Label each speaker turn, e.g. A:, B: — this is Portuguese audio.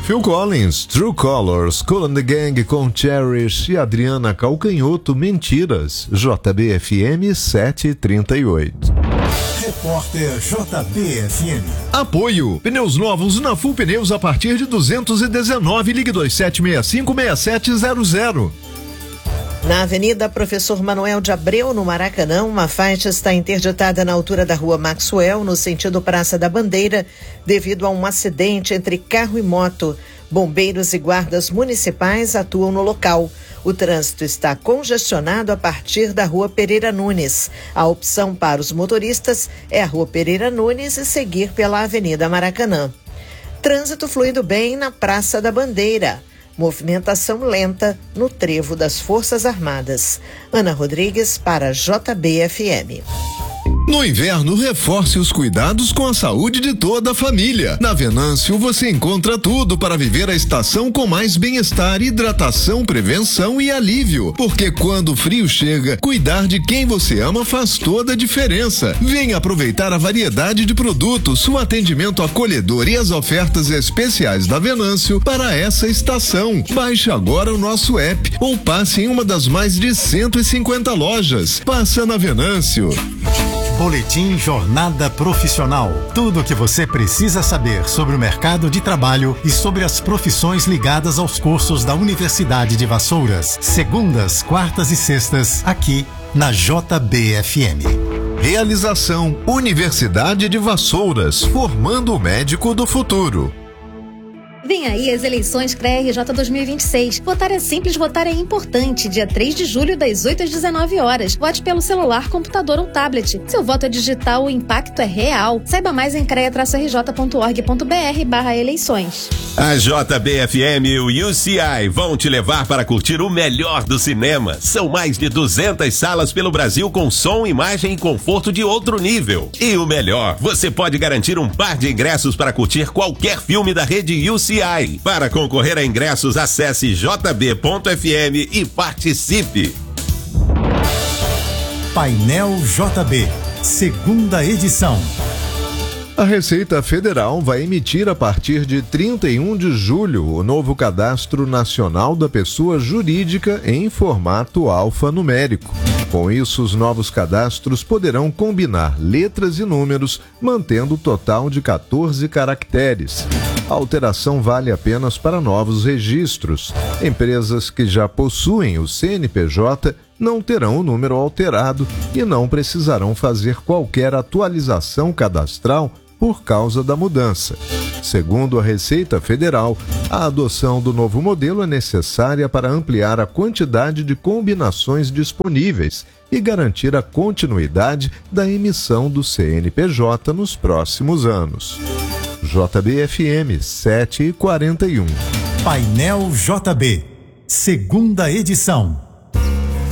A: Phil Collins, True Colors, Kool and the Gang com Cherish e Adriana Calcanhoto, Mentiras, JBFM 738.
B: Repórter JBFM.
A: Apoio, pneus novos na Full Pneus a partir de 219, ligue 2765-6700.
C: Na Avenida Professor Manuel de Abreu, no Maracanã, uma faixa está interditada na altura da Rua Maxwell, no sentido Praça da Bandeira, devido a um acidente entre carro e moto. Bombeiros e guardas municipais atuam no local. O trânsito está congestionado a partir da Rua Pereira Nunes. A opção para os motoristas é a Rua Pereira Nunes e seguir pela Avenida Maracanã. Trânsito fluindo bem na Praça da Bandeira. Movimentação lenta no trevo das Forças Armadas. Ana Rodrigues para JBFM.
A: No inverno, reforce os cuidados com a saúde de toda a família. Na Venâncio, você encontra tudo para viver a estação com mais bem-estar, hidratação, prevenção e alívio. Porque quando o frio chega, cuidar de quem você ama faz toda a diferença. Venha aproveitar a variedade de produtos, o atendimento acolhedor e as ofertas especiais da Venâncio para essa estação. Baixe agora o nosso app ou passe em uma das mais de 150 lojas. Passa na Venâncio.
B: Boletim Jornada Profissional. Tudo o que você precisa saber sobre o mercado de trabalho e sobre as profissões ligadas aos cursos da Universidade de Vassouras. Segundas, quartas e sextas, aqui na JBFM.
A: Realização Universidade de Vassouras, formando o médico do futuro.
D: Vem aí as eleições CREA-RJ 2026. Votar é simples, votar é importante. Dia 3 de julho, das 8 às 19 horas. Vote pelo celular, computador ou tablet. Seu voto é digital, o impacto é real. Saiba mais em crea-rj.org.br/eleições.
E: A JBFM e o UCI vão te levar para curtir o melhor do cinema. São mais de 200 salas pelo Brasil com som, imagem e conforto de outro nível. E o melhor, você pode garantir um par de ingressos para curtir qualquer filme da rede UCI. Para concorrer a ingressos, acesse jb.fm e participe.
B: Painel JB, segunda edição.
A: A Receita Federal vai emitir a partir de 31 de julho o novo Cadastro Nacional da Pessoa Jurídica em formato alfanumérico. Com isso, os novos cadastros poderão combinar letras e números, mantendo o total de 14 caracteres. A alteração vale apenas para novos registros. Empresas que já possuem o CNPJ não terão o número alterado e não precisarão fazer qualquer atualização cadastral por causa da mudança. Segundo a Receita Federal, a adoção do novo modelo é necessária para ampliar a quantidade de combinações disponíveis e garantir a continuidade da emissão do CNPJ nos próximos anos. JBFM 7h41.
B: Painel JB, segunda edição.